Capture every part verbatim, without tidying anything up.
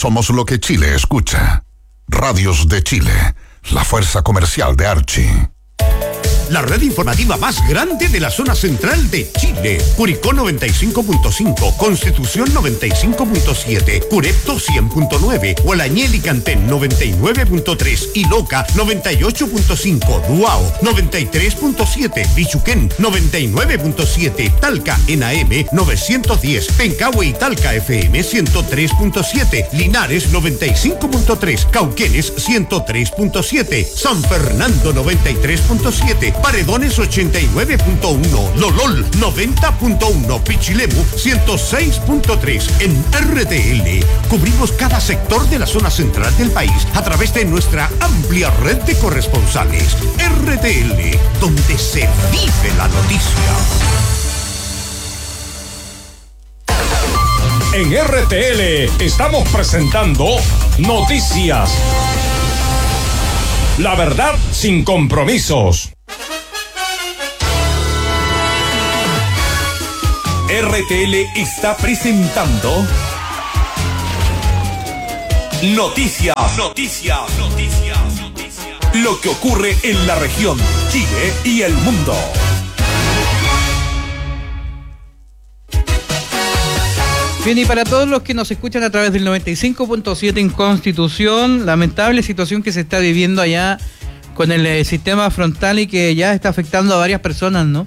Somos lo que Chile escucha. Radios de Chile, la fuerza comercial de Archie. La red informativa más grande de la zona central de Chile. Curicó noventa y cinco punto cinco, Constitución noventa y cinco punto siete, Curepto cien punto nueve, Hualañel y Cantén noventa y nueve punto tres y Loca noventa y ocho punto cinco, Duao noventa y tres punto siete, Bichuquén noventa y nueve punto siete, Talca en A M novecientos diez, Pencahue y Talca F M ciento tres punto siete, Linares noventa y cinco punto tres, Cauquenes ciento tres punto siete, San Fernando noventa y tres punto siete, Paredones ochenta y nueve punto uno, Lolol noventa punto uno, Pichilemu ciento seis punto tres. En R T L cubrimos cada sector de la zona central del país a través de nuestra amplia red de corresponsales. R T L, donde se vive la noticia. En R T L estamos presentando Noticias. La verdad sin compromisos. R T L está presentando Noticias. Noticias. Noticias. Noticias. Lo que ocurre en la región, Chile y el mundo. Bien, y para todos los que nos escuchan a través del noventa y cinco punto siete en Constitución, lamentable situación que se está viviendo allá con el eh, sistema frontal y que ya está afectando a varias personas, ¿no?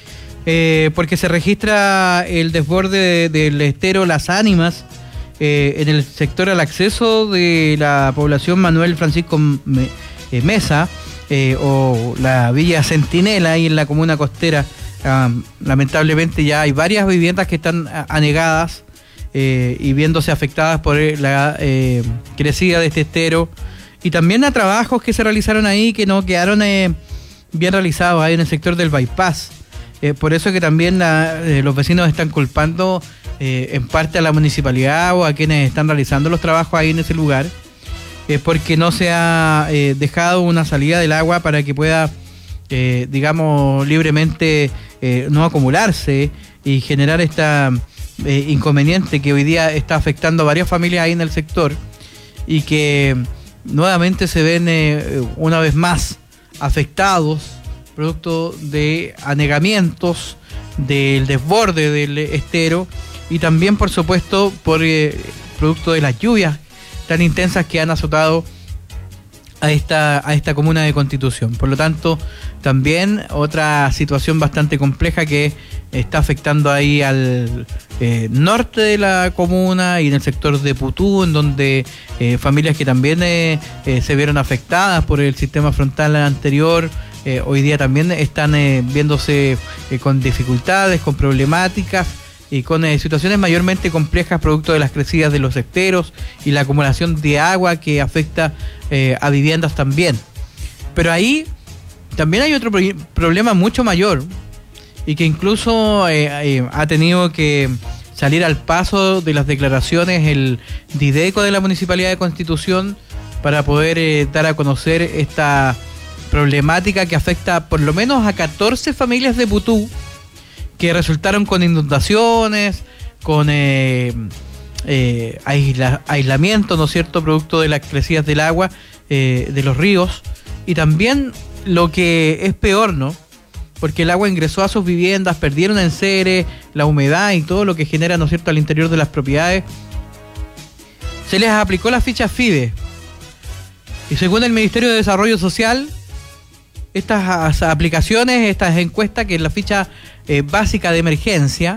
Eh, porque se registra el desborde de, del estero Las Ánimas eh, en el sector al acceso de la población Manuel Francisco Me, eh, Mesa eh, o la Villa Centinela ahí en la comuna costera. Um, lamentablemente ya hay varias viviendas que están anegadas eh, y viéndose afectadas por la eh, crecida de este estero, y también a trabajos que se realizaron ahí que no quedaron eh, bien realizados ahí en el sector del bypass. Eh, por eso que también la, eh, los vecinos están culpando eh, en parte a la municipalidad o a quienes están realizando los trabajos ahí en ese lugar, eh, porque no se ha eh, dejado una salida del agua para que pueda, eh, digamos, libremente eh, no acumularse y generar esta eh, inconveniente que hoy día está afectando a varias familias ahí en el sector y que nuevamente se ven eh, una vez más afectados producto de anegamientos, del desborde del estero y también, por supuesto, por eh, producto de las lluvias tan intensas que han azotado a esta, a esta comuna de Constitución. Por lo tanto, también otra situación bastante compleja que está afectando ahí al eh, norte de la comuna y en el sector de Putú, en donde eh, familias que también eh, eh, se vieron afectadas por el sistema frontal anterior, Eh, hoy día también están eh, viéndose eh, con dificultades, con problemáticas y con eh, situaciones mayormente complejas producto de las crecidas de los esteros y la acumulación de agua que afecta eh, a viviendas también. Pero ahí también hay otro pro- problema mucho mayor y que incluso eh, eh, ha tenido que salir al paso de las declaraciones el Dideco de la Municipalidad de Constitución para poder eh, dar a conocer esta problemática que afecta por lo menos a catorce familias de Putú que resultaron con inundaciones, con eh, eh, aisla, aislamiento, ¿no es cierto?, producto de las crecidas del agua eh, de los ríos, y también lo que es peor, ¿no?, porque el agua ingresó a sus viviendas, perdieron enseres, la humedad y todo lo que genera, ¿no es cierto?, al interior de las propiedades. Se les aplicó la ficha FIDE y según el Ministerio de Desarrollo Social, estas aplicaciones, estas encuestas, que es la ficha eh, básica de emergencia,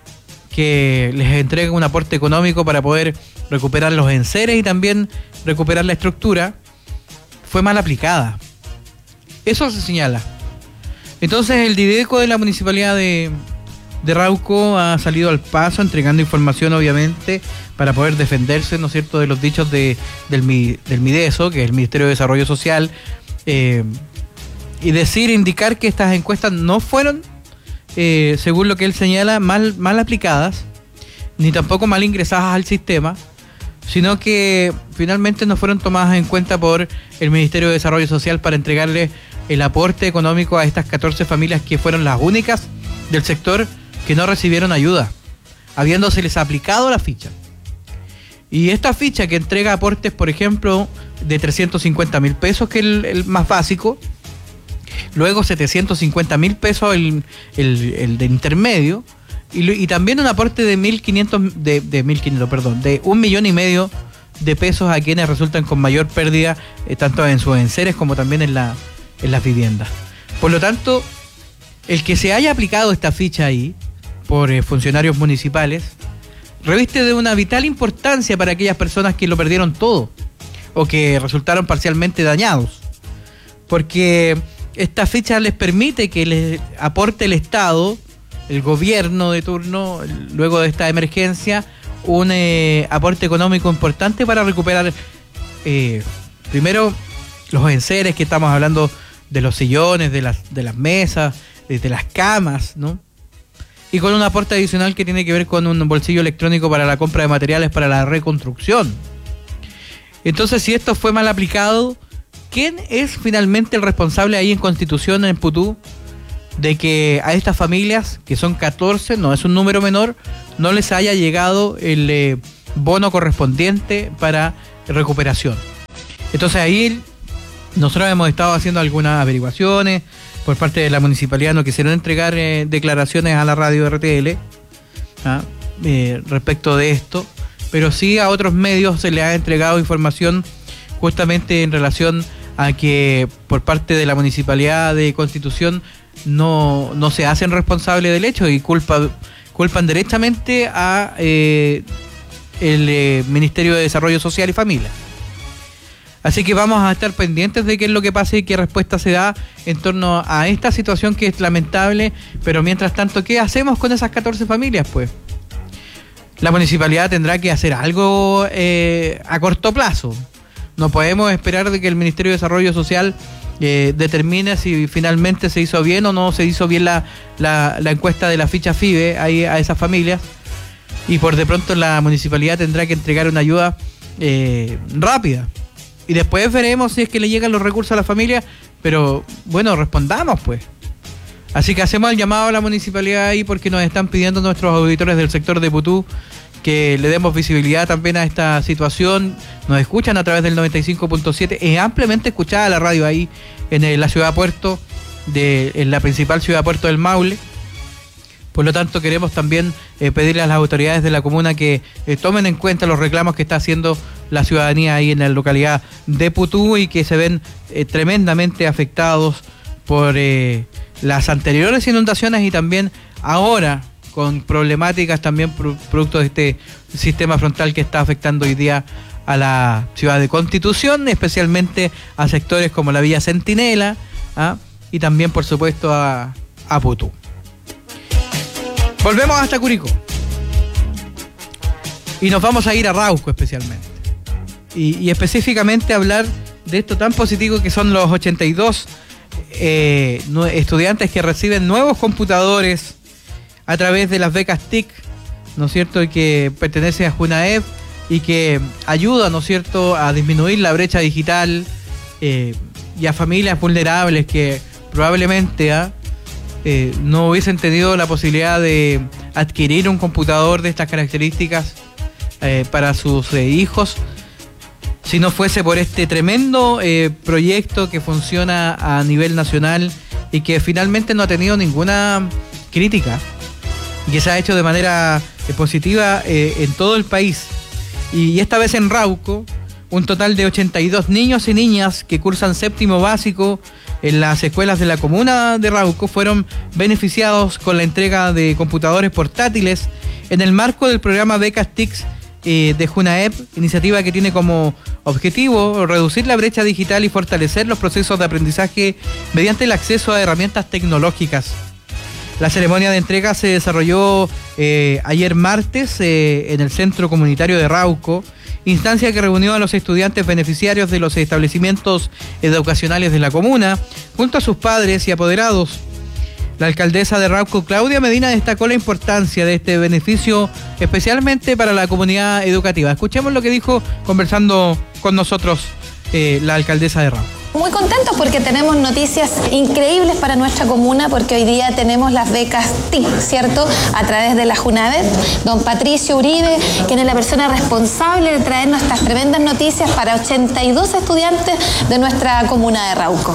que les entrega un aporte económico para poder recuperar los enseres y también recuperar la estructura, fue mal aplicada. Eso se señala. Entonces el Dideco de la Municipalidad de, de Rauco ha salido al paso entregando información, obviamente, para poder defenderse, ¿no es cierto?, de los dichos de, del, del MIDESO, que es el Ministerio de Desarrollo Social, eh, y decir, indicar que estas encuestas no fueron, eh, según lo que él señala, mal, mal aplicadas, ni tampoco mal ingresadas al sistema, sino que finalmente no fueron tomadas en cuenta por el Ministerio de Desarrollo Social para entregarle el aporte económico a estas catorce familias que fueron las únicas del sector que no recibieron ayuda, habiéndoseles aplicado la ficha. Y esta ficha que entrega aportes, por ejemplo, de trescientos cincuenta mil pesos, que es el, el más básico, luego setecientos cincuenta mil pesos el, el, el de intermedio, y, y también un aporte de mil quinientos, de, de mil quinientos, perdón, de un millón y medio de pesos a quienes resultan con mayor pérdida, eh, tanto en sus enseres como también en, la, en las viviendas. Por lo tanto, el que se haya aplicado esta ficha ahí por eh, funcionarios municipales reviste de una vital importancia para aquellas personas que lo perdieron todo o que resultaron parcialmente dañados, porque esta ficha les permite que les aporte el Estado, el gobierno de turno, luego de esta emergencia, un eh, aporte económico importante para recuperar eh, primero los enseres, que estamos hablando de los sillones, de las, de las mesas, de, de las camas, ¿no? Y con un aporte adicional que tiene que ver con un bolsillo electrónico para la compra de materiales para la reconstrucción. Entonces, si esto fue mal aplicado, ¿quién es finalmente el responsable ahí en Constitución, en Putú, de que a estas familias, que son catorce, no es un número menor, no les haya llegado el eh, bono correspondiente para recuperación? Entonces ahí nosotros hemos estado haciendo algunas averiguaciones. Por parte de la municipalidad no quisieron entregar eh, declaraciones a la radio R T L ¿ah? eh, respecto de esto, pero sí a otros medios se les ha entregado información justamente en relación a que por parte de la municipalidad de Constitución no, no se hacen responsables del hecho y culpa, culpan directamente a eh, el eh, Ministerio de Desarrollo Social y Familia. Así que vamos a estar pendientes de qué es lo que pasa y qué respuesta se da en torno a esta situación que es lamentable, pero mientras tanto, ¿qué hacemos con esas catorce familias? Pues la municipalidad tendrá que hacer algo eh, a corto plazo. No podemos esperar de que el Ministerio de Desarrollo Social eh, determine si finalmente se hizo bien o no se hizo bien la, la, la encuesta de la ficha FIBE ahí a esas familias, y por de pronto la municipalidad tendrá que entregar una ayuda eh, rápida. Y después veremos si es que le llegan los recursos a la familia, pero bueno, respondamos pues. Así que hacemos el llamado a la municipalidad ahí porque nos están pidiendo nuestros auditores del sector de Putú que le demos visibilidad también a esta situación. Nos escuchan a través del noventa y cinco punto siete, es ampliamente escuchada la radio ahí en la ciudad puerto, de, en la principal ciudad puerto del Maule. Por lo tanto, queremos también eh, pedirle a las autoridades de la comuna que eh, tomen en cuenta los reclamos que está haciendo la ciudadanía ahí en la localidad de Putú y que se ven eh, tremendamente afectados por eh, las anteriores inundaciones y también ahora con problemáticas también pro- producto de este sistema frontal que está afectando hoy día a la ciudad de Constitución, especialmente a sectores como la Villa Centinela, ¿ah? Y también, por supuesto, a, a Putú. Volvemos hasta Curicó. Y nos vamos a ir a Rauco especialmente. Y, y específicamente hablar de esto tan positivo que son los ochenta y dos eh, estudiantes que reciben nuevos computadores a través de las becas T I C, ¿no es cierto?, y que pertenece a Junaep y que ayuda, ¿no es cierto?, a disminuir la brecha digital eh, y a familias vulnerables que probablemente ¿ah? Eh, no hubiesen tenido la posibilidad de adquirir un computador de estas características eh, para sus eh, hijos si no fuese por este tremendo eh, proyecto que funciona a nivel nacional y que finalmente no ha tenido ninguna crítica y que se ha hecho de manera eh, positiva eh, en todo el país. Y, y esta vez en Rauco, un total de ochenta y dos niños y niñas que cursan séptimo básico en las escuelas de la comuna de Rauco fueron beneficiados con la entrega de computadores portátiles en el marco del programa Becas T I C eh, de Junaep, iniciativa que tiene como objetivo reducir la brecha digital y fortalecer los procesos de aprendizaje mediante el acceso a herramientas tecnológicas. La ceremonia de entrega se desarrolló eh, ayer martes eh, en el Centro Comunitario de Rauco, instancia que reunió a los estudiantes beneficiarios de los establecimientos educacionales de la comuna, junto a sus padres y apoderados. La alcaldesa de Rauco, Claudia Medina, destacó la importancia de este beneficio, especialmente para la comunidad educativa. Escuchemos lo que dijo conversando con nosotros eh, la alcaldesa de Rauco. Muy contentos porque tenemos noticias increíbles para nuestra comuna, porque hoy día tenemos las becas T I C, ¿cierto? A través de la Junavet. Don Patricio Uribe, quien es la persona responsable de traernos estas tremendas noticias para ochenta y dos estudiantes de nuestra comuna de Rauco.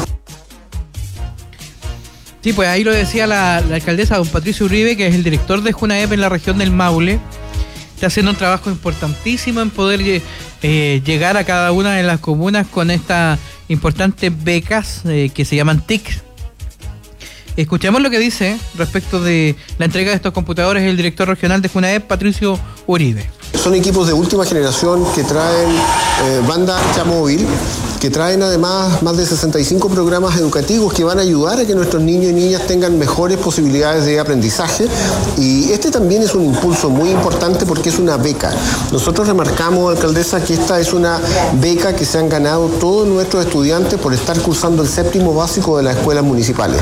Sí, pues ahí lo decía la, la alcaldesa, don Patricio Uribe, que es el director de Junaep en la región del Maule. Está haciendo un trabajo importantísimo en poder eh, llegar a cada una de las comunas con estas importantes becas eh, que se llaman T I C. Escuchemos lo que dice respecto de la entrega de estos computadores el director regional de Junaep, Patricio Uribe. Son equipos de última generación que traen eh, banda ancha móvil, que traen además más de sesenta y cinco programas educativos que van a ayudar a que nuestros niños y niñas tengan mejores posibilidades de aprendizaje. Y este también es un impulso muy importante porque es una beca. Nosotros remarcamos, alcaldesa, que esta es una beca que se han ganado todos nuestros estudiantes por estar cursando el séptimo básico de las escuelas municipales.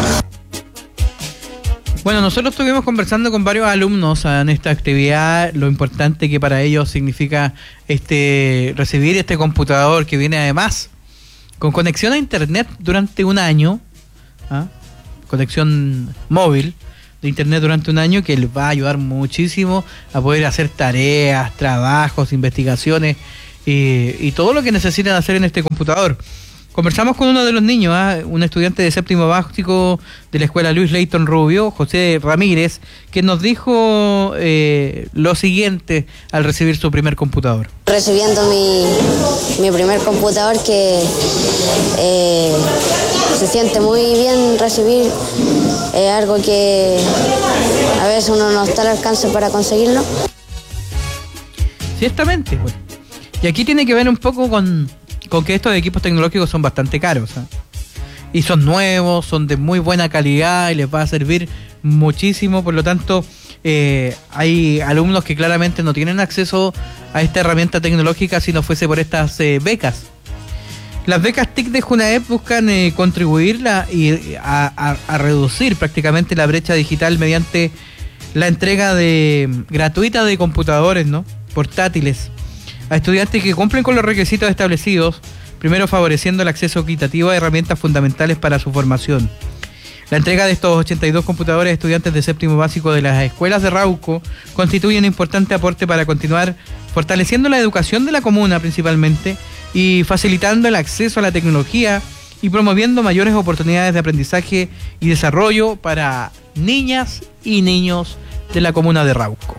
Bueno, nosotros estuvimos conversando con varios alumnos en esta actividad, lo importante que para ellos significa este recibir este computador que viene además con conexión a internet durante un año, ¿ah? Conexión móvil de internet durante un año que les va a ayudar muchísimo a poder hacer tareas, trabajos, investigaciones y, y todo lo que necesitan hacer en este computador. Conversamos con uno de los niños, ¿eh? un estudiante de séptimo básico de la escuela Luis Leighton Rubio, José Ramírez, que nos dijo eh, lo siguiente al recibir su primer computador. Recibiendo mi, mi primer computador, que eh, se siente muy bien recibir eh, algo que a veces uno no está al alcance para conseguirlo. Ciertamente, pues. Y aquí tiene que ver un poco con... con que estos equipos tecnológicos son bastante caros, ¿eh? Y son nuevos, son de muy buena calidad y les va a servir muchísimo. Por lo tanto, eh, hay alumnos que claramente no tienen acceso a esta herramienta tecnológica si no fuese por estas eh, becas. Las becas T I C de Junaep buscan eh, contribuir y a, a, a reducir prácticamente la brecha digital mediante la entrega de gratuita de computadores, ¿no? Portátiles a estudiantes que cumplen con los requisitos establecidos, primero favoreciendo el acceso equitativo a herramientas fundamentales para su formación. La entrega de estos ochenta y dos computadores a estudiantes de séptimo básico de las escuelas de Rauco constituye un importante aporte para continuar fortaleciendo la educación de la comuna principalmente y facilitando el acceso a la tecnología y promoviendo mayores oportunidades de aprendizaje y desarrollo para niñas y niños de la comuna de Rauco.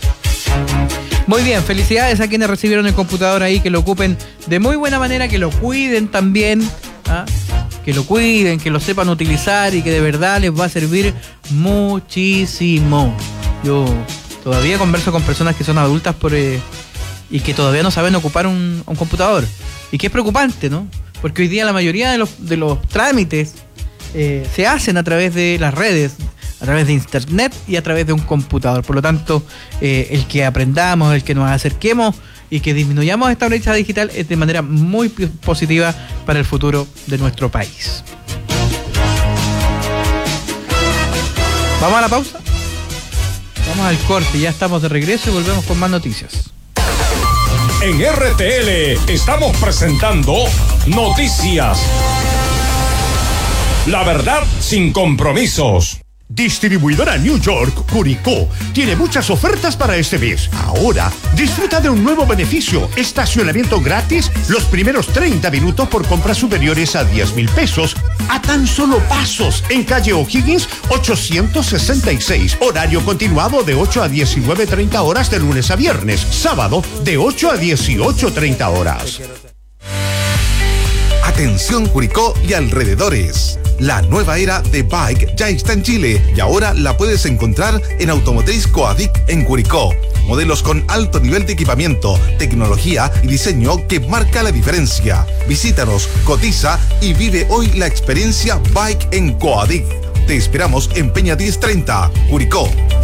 Muy bien, felicidades a quienes recibieron el computador ahí, que lo ocupen de muy buena manera, que lo cuiden también, ¿ah? que lo cuiden, que lo sepan utilizar y que de verdad les va a servir muchísimo. Yo todavía converso con personas que son adultas por, eh, y que todavía no saben ocupar un, un computador. Y que es preocupante, ¿no? Porque hoy día la mayoría de los, de los trámites eh, se hacen a través de las redes, a través de internet y a través de un computador. Por lo tanto, eh, el que aprendamos, el que nos acerquemos y que disminuyamos esta brecha digital es de manera muy positiva para el futuro de nuestro país. ¿Vamos a la pausa? Vamos al corte, ya estamos de regreso y volvemos con más noticias. En R T L estamos presentando Noticias. La verdad sin compromisos. Distribuidora New York Curicó tiene muchas ofertas para este mes. Ahora, disfruta de un nuevo beneficio: estacionamiento gratis los primeros treinta minutos por compras superiores a diez mil pesos, a tan solo pasos, en calle O'Higgins ochocientos sesenta y seis. Horario continuado de ocho a diecinueve treinta horas de lunes a viernes. Sábado de ocho a dieciocho treinta horas. Atención Curicó y alrededores. La nueva era de Bike ya está en Chile y ahora la puedes encontrar en Automotriz Coadic en Curicó. Modelos con alto nivel de equipamiento, tecnología y diseño que marca la diferencia. Visítanos, cotiza y vive hoy la experiencia Bike en Coadic. Te esperamos en Peña diez treinta, Curicó.